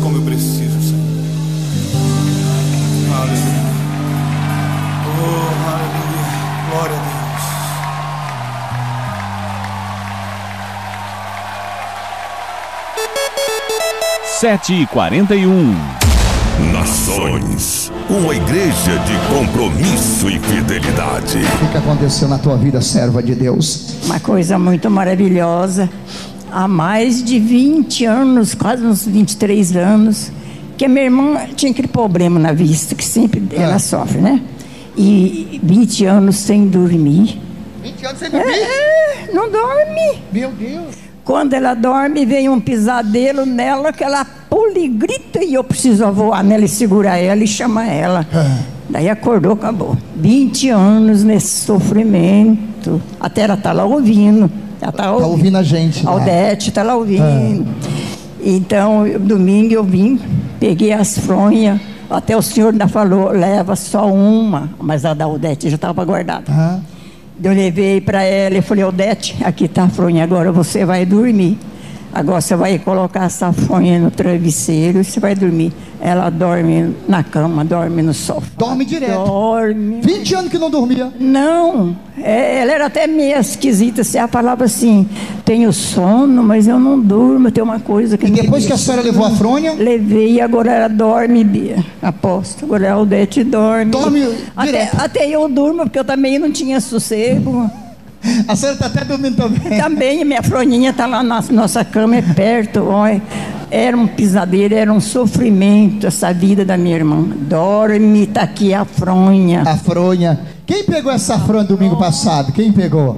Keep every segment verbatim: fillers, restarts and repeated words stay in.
como eu preciso, Senhor. Aleluia. Oh, aleluia. Glória a Deus. sete e quarenta e um. Nações, uma igreja de compromisso e fidelidade. O que aconteceu na tua vida, serva de Deus? Uma coisa muito maravilhosa. Há mais de vinte anos, quase uns vinte e três anos, que a minha irmã tinha aquele problema na vista, que sempre ela é. sofre, né? E vinte anos sem dormir. vinte anos sem dormir? É, não dorme. Meu Deus. Quando ela dorme, vem um pesadelo nela, que ela pula e grita, e eu preciso voar nela e segurar ela e chamar ela. É. Daí acordou, acabou. vinte anos nesse sofrimento. Até ela está lá ouvindo. Ela tá ouvindo. Tá ouvindo a gente. A Aldete está lá ouvindo. É. Então, eu, domingo eu vim, peguei as fronhas. Até o senhor ainda falou, leva só uma. Mas a da Aldete já estava guardada. Uhum. Eu levei para ela e falei, Odete, aqui está a fronha, agora você vai dormir. Agora você vai colocar essa fronha no travesseiro e você vai dormir. Ela dorme na cama, dorme no sofá. Dorme direto? Dorme. vinte anos que não dormia? Não, é, ela era até meio esquisita. Ela falava assim, tenho sono, mas eu não durmo, tem uma coisa que... E depois que a senhora levou a fronha? Levei e agora ela dorme, Bia, aposto. Agora a Odete dorme. Dorme até, direto? Até eu durmo, porque eu também não tinha sossego. A senhora está até dormindo também? Também, minha froninha está lá na nossa cama, é perto. Olha, era um pesadelo, era um sofrimento essa vida da minha irmã. Dorme, está aqui a fronha. A fronha. Quem pegou essa fronha domingo passado? Quem pegou?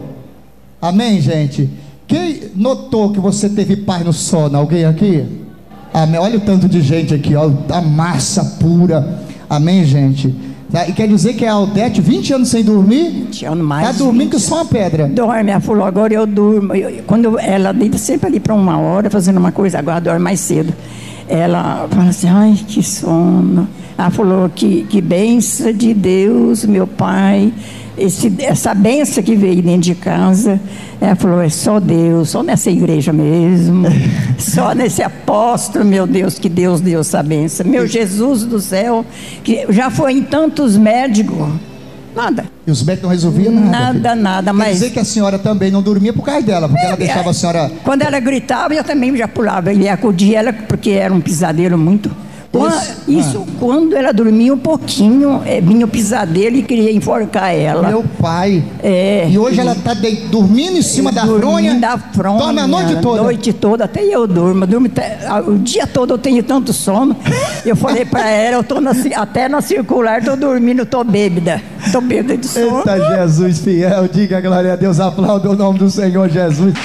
Amém, gente? Quem notou que você teve paz no sono? Alguém aqui? Amém. Olha o tanto de gente aqui, ó, a massa pura. Amém, gente? E quer dizer que a Aldete, vinte anos sem dormir? vinte anos mais. Está dormindo que só uma pedra. Dorme, ela falou, agora eu durmo. Eu, quando eu, ela deita sempre ali para uma hora, fazendo uma coisa, agora dorme mais cedo. Ela fala assim, ai, que sono. Ela falou que, que benção de Deus, meu Pai. Esse, essa benção que veio dentro de casa, ela falou, é só Deus, só nessa igreja mesmo, só nesse apóstolo, meu Deus, que Deus deu essa benção, meu Jesus do céu, que já foi em tantos médicos, nada. E os médicos não resolviam nada? Nada, filho. nada, mas... Quer dizer que a senhora também não dormia por causa dela, porque é, ela deixava a senhora... Quando ela gritava, eu também já pulava, ele acudia ela, porque era um pesadelo muito... Quando, isso, ah. quando ela dormia um pouquinho, é, vinha o pesadelo e queria enforcar ela. Meu pai. É, e hoje e, ela está dormindo em cima da fronha? da fronha. Dorme a noite toda? A noite toda, até eu durmo. durmo até, o dia todo eu tenho tanto sono. Eu falei para ela, eu tô na, até na circular, estou dormindo, estou bêbada. Estou bêbada de sono. Eita, Jesus fiel, diga glória a Deus, aplauda o nome do Senhor Jesus.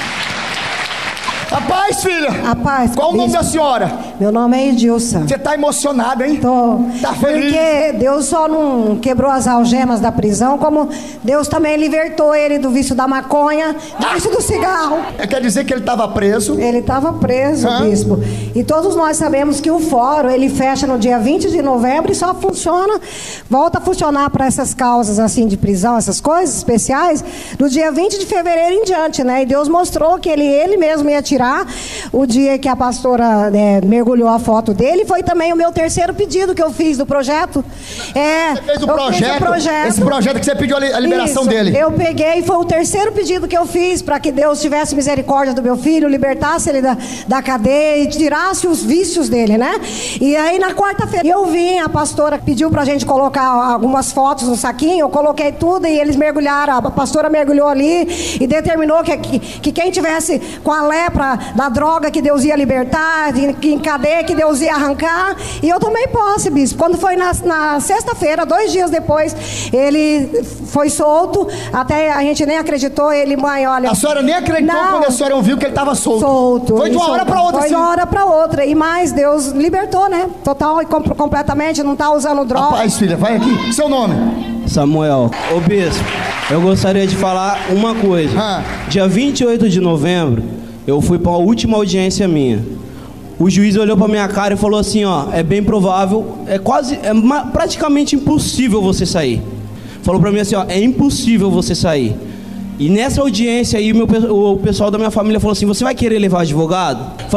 A paz, filha. A paz. Qual o nome da senhora? Meu nome é Edilson. Você está emocionada, hein? Tô. Tá feliz? Porque Deus só não quebrou as algemas da prisão, como Deus também libertou ele do vício da maconha, do ah. vício do cigarro. É, quer dizer que ele estava preso? Ele estava preso, ah. bispo. E todos nós sabemos que o fórum, ele fecha no dia vinte de novembro e só funciona, volta a funcionar para essas causas assim de prisão, essas coisas especiais, do dia vinte de fevereiro em diante, né? E Deus mostrou que ele, ele mesmo ia tirar o dia que a pastora né, mergulhou a foto dele. Foi também o meu terceiro pedido que eu fiz do projeto. É, você fez o projeto, fiz o projeto? Esse projeto que você pediu a liberação Isso, dele. Eu peguei, foi o terceiro pedido que eu fiz para que Deus tivesse misericórdia do meu filho, libertasse ele da, da cadeia e tirasse os vícios dele, né? E aí na quarta-feira eu vim, a pastora pediu pra gente colocar algumas fotos no saquinho, eu coloquei tudo e eles mergulharam, a pastora mergulhou ali e determinou que, que, que quem tivesse com a lepra da droga que Deus ia libertar, que em cadeia que Deus ia arrancar, e eu tomei posse, bispo. Quando foi na, na sexta-feira, dois dias depois, ele foi solto, até a gente nem acreditou, ele, mãe, olha... A senhora nem acreditou não, quando a senhora ouviu que ele estava solto? Solto. Foi de uma hora para outra, Foi sim. de uma hora para outra, e mais, Deus libertou, né? Total e com, completamente, não está usando droga. Rapaz, filha, vai aqui, seu nome? Samuel. Ô bispo, eu gostaria de falar uma coisa. Ah. Dia vinte e oito de novembro, eu fui para a última audiência minha. O juiz olhou para minha cara e falou assim, ó, é bem provável, é quase, é praticamente impossível você sair. Falou para mim assim, ó, é impossível você sair. E nessa audiência aí, o, meu, o pessoal da minha família falou assim, você vai querer levar advogado?